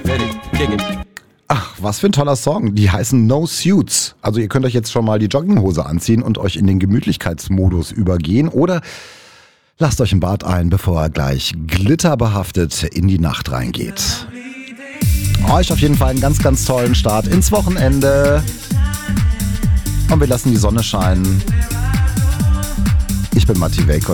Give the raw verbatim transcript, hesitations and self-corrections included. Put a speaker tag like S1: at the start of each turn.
S1: Ach, was für ein toller Song. Die heißen No Suits. Also ihr könnt euch jetzt schon mal die Jogginghose anziehen und euch in den Gemütlichkeitsmodus übergehen. Oder lasst euch im Bad ein, bevor er gleich glitterbehaftet in die Nacht reingeht. Euch auf jeden Fall einen ganz, ganz tollen Start ins Wochenende. Und wir lassen die Sonne scheinen. Ich bin Matti Welk.